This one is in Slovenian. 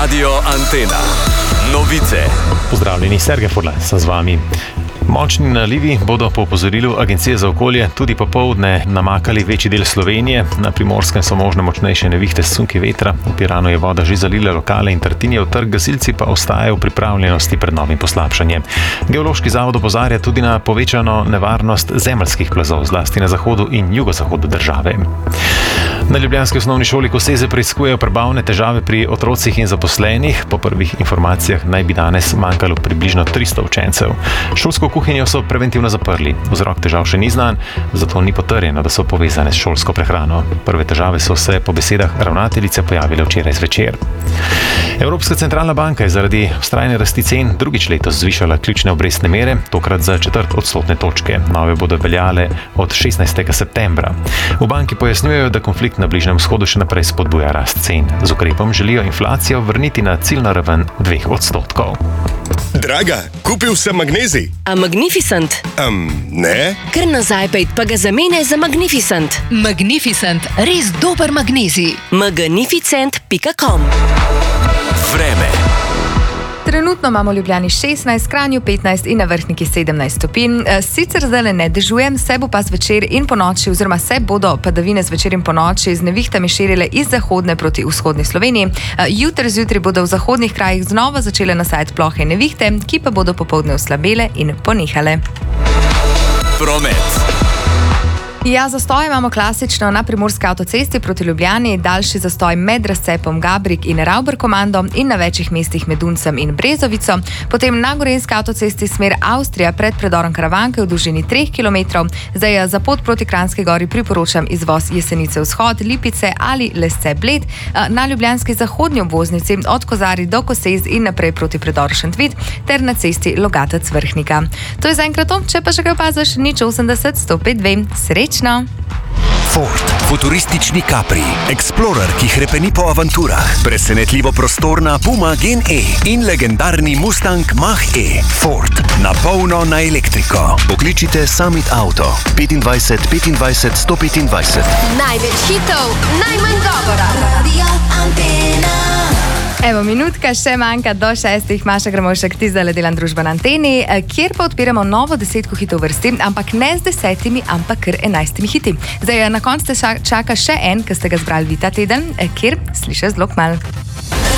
Radio Antena. Novice. Pozdravljeni, Sergej Furlan sem z vami. Močni nalivi bodo po opozorilu Agencije za okolje tudi popoldne namakali večji del Slovenije. Na Primorskem so možne močnejše nevihte s sunki vetra. V Piranu je voda že zalila lokale in Tartinijev trg, gasilci pa ostajajo v pripravljenosti pred novim poslabšanjem. Geološki zavod opozarja tudi na povečano nevarnost zemeljskih plazov, zlasti na zahodu in jugozahodu države. Na ljubljanski osnovni šoli Koseze preiskujejo prebavne težave pri otrocih in zaposlenih. Po prvih informacijah naj bi danes manjkalo približno 300 učencev. Šolsko kuhinjo so preventivno zaprli. Vzrok težav še ni znan, zato ni potrjeno, da so povezane s šolsko prehrano. Prve težave so se po besedah ravnateljice pojavile včeraj zvečer. Evropska centralna banka je zaradi vztrajne rasti cen drugič letos zvišala ključne obrestne mere, tokrat za 1/4 odstotne točke. Nove bodo veljale od 16. septembra. V banki pojasnjujejo, da konflikt na Bližnjem vzhodu še naprej spodbuja rast cen. Z ukrepom želijo inflacijo vrniti na ciljno raven 2%. Draga, kupil sem magnezij. A Magnificent? Ne. Kar nazaj pejt, pa ga zamene za Magnificent. Magnificent, res dober magnezij. Magnificent.com. Vreme. Trenutno imamo v Ljubljani 16, Kranju 15 in na Vrhniki 17 stopinj. Sicer zdaj ne dežuje, se bo pa zvečer in ponoči, oziroma se bodo padavine zvečer in ponoči z nevihtami širile iz zahodne proti vzhodni Sloveniji. Jutri zjutraj bodo v zahodnih krajih znova začele nastajati plohe nevihte, ki pa bodo popoldne oslabele in ponehale. Promet. Ja, zastoj imamo klasično na Primorski avtocesti proti Ljubljani, daljši zastoj med razcepom Gabrik in Ravber-Komando in na večjih mestih med Duncem in Brezovico. Potem na Gorenjski avtocesti smer Avstrija pred predorom Karavanke v dolžini 3 km. Zdaj za pot proti Kranjski gori priporočam izvoz Jesenice vzhod, Lipice ali Lesce Bled. Na ljubljanski zahodnji obvoznici od Kozarij do Kosez in naprej proti predoru Šentvid ter na cesti Logatec-Vrhnika. To je zaenkrat to, če pa še kaj opaziš, 080 105 2. Srečno! Ford, futuristični Capri, Explorer, ki hrepeni po avanturah, presenetljivo prostorna Puma Gen E in legendarni Mustang Mach-E. Ford, na polno na elektriko. Pokličite Summit Auto 25 25 125. Največ hitov, najmanj govora. Radio Antena. Evo, minutka še manjka do 6. Maša Gramovšek, ti zdaj delam družba na Anteni, kjer pa odpiramo novo 10 hitov vrsti, ampak ne z 10, ampak kar 11 hiti. Zdaj na koncu te čaka še en, ki ste ga zbrali vi ta teden, kjer slišiš zelo kmalu.